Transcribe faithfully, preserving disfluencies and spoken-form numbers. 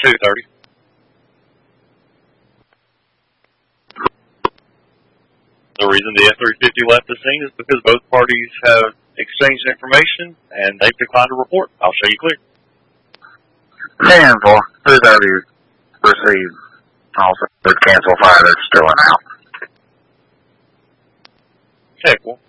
two thirty. The reason the F three fifty left the scene is because both parties have exchanged information and they've declined to report. I'll show you clear. ten four, two thirty received. Also, cancel fire, they're still in out. Heck, well,